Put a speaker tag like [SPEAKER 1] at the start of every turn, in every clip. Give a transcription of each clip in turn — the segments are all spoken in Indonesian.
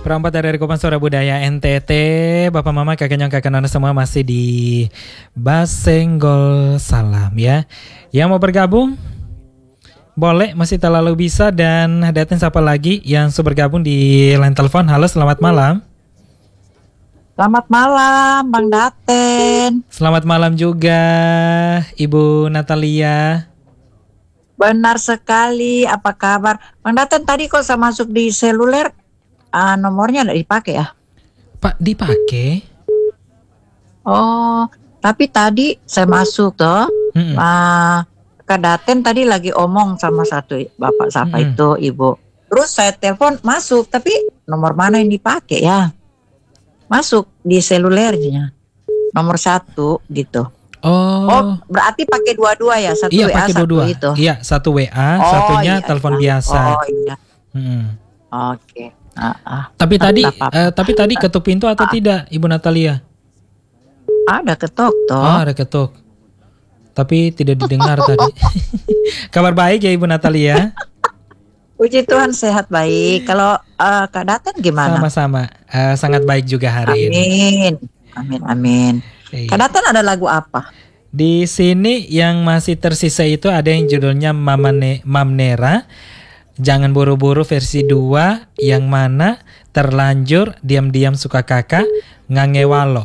[SPEAKER 1] Perempat dari Kopan Suara Budaya NTT, Bapak Mama, kakek nyong, kakek nona semua masih di Basenggol Salam ya. Yang mau bergabung? Boleh, masih terlalu bisa. Dan datin siapa lagi yang sudah bergabung di line telepon. Halo, selamat malam.
[SPEAKER 2] Selamat malam, Bang Daten.
[SPEAKER 1] Selamat malam juga, Ibu Natalia.
[SPEAKER 2] Benar sekali, apa kabar? Bang Daten, tadi kok saya masuk di seluler, nomornya nggak dipakai ya?
[SPEAKER 1] Pak, dipakai?
[SPEAKER 2] Oh, tapi tadi saya masuk toh. Kak Daten tadi lagi omong sama satu bapak siapa itu, ibu. Terus saya telepon masuk, tapi nomor mana yang dipakai ya? Masuk di selulernya, nomor 1 gitu. Oh, berarti pakai dua-dua ya, satu
[SPEAKER 1] iya,
[SPEAKER 2] WA
[SPEAKER 1] pakai
[SPEAKER 2] satu
[SPEAKER 1] dua-dua.
[SPEAKER 2] itu.
[SPEAKER 1] Iya, satu WA, satunya telepon biasa.
[SPEAKER 2] Oh iya. Oke.
[SPEAKER 1] Tapi tadi ketuk pintu atau tidak, Ibu Natalia?
[SPEAKER 2] Ada ketok toh.
[SPEAKER 1] Oh, ada ketuk. Tapi tidak didengar tadi. Kabar baik ya Ibu Natalia?
[SPEAKER 2] Puji Tuhan, sehat baik. Kalau Kak Daten gimana?
[SPEAKER 1] Sama-sama. Sangat baik juga hari ini.
[SPEAKER 2] Amin. Kak Daten ada lagu apa?
[SPEAKER 1] Di sini yang masih tersisa itu ada yang judulnya Mamnera. Jangan buru-buru versi 2, yang mana terlanjur diam-diam suka kakak, ngangewalo.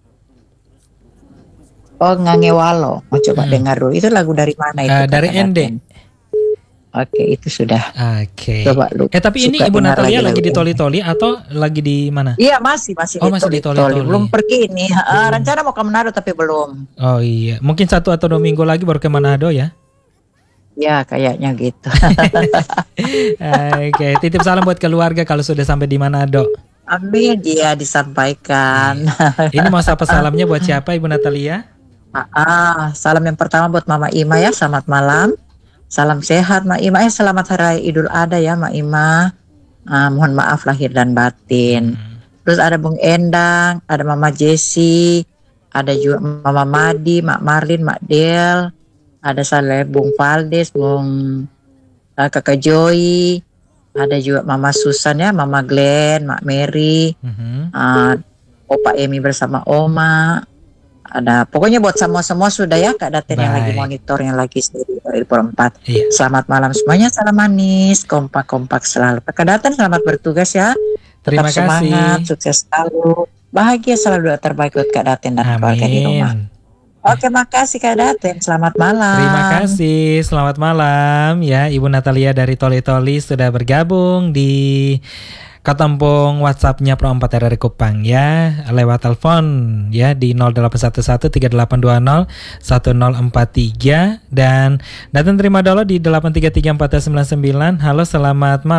[SPEAKER 2] Oh, ngangewalo. Mau coba dengar dulu. Itu lagu dari mana itu?
[SPEAKER 1] Dari ND.
[SPEAKER 2] Oke, itu sudah.
[SPEAKER 1] Oke.
[SPEAKER 2] Coba lu.
[SPEAKER 1] Tapi ini Ibu Natalia lagi di Toli-Toli atau lagi di mana?
[SPEAKER 2] Iya, masih
[SPEAKER 1] masih di Toli-Toli.
[SPEAKER 2] Belum pergi ini. Rencana mau ke Manado tapi belum.
[SPEAKER 1] Oh iya, mungkin 1 atau 2 minggu lagi baru ke Manado ya?
[SPEAKER 2] Ya, kayaknya gitu.
[SPEAKER 1] Oke, titip salam buat keluarga kalau sudah sampai di Manado.
[SPEAKER 2] Amin, iya disampaikan.
[SPEAKER 1] Ini mau sapa salamnya buat siapa Ibu Natalia?
[SPEAKER 2] Salam yang pertama buat Mama Ima ya, selamat malam. Salam sehat Mak Ima, selamat Hari Idul Adha ya Mak Ima. Mohon maaf lahir dan batin. Terus ada Bung Endang, ada Mama Jessi, ada juga Mama Madi, Mak Marlin, Mak Del, ada Saleh Bung Valdes, Bung Kakak Joy, ada juga Mama Susan ya, Mama Glenn, Mak Mary, Opa Emi bersama Oma. Ada pokoknya buat semua sudah ya Kak Daten yang lagi monitor, yang lagi di Perempat.
[SPEAKER 1] Iya.
[SPEAKER 2] Selamat malam semuanya, salam manis, kompak selalu. Kak Daten selamat bertugas ya.
[SPEAKER 1] Terima kasih.
[SPEAKER 2] Semangat, sukses selalu, bahagia selalu, doa terbaik buat Kak Daten dan keluarga di rumah. Oke, makasih Kak Daten, selamat malam.
[SPEAKER 1] Terima kasih, selamat malam ya. Ibu Natalia dari Toli-Toli sudah bergabung di Ketempung WhatsApp-nya Pro4 RRI Kupang ya, lewat telepon ya di 081138201043 dan Daten terima dulu di 8334099. Halo, selamat malam.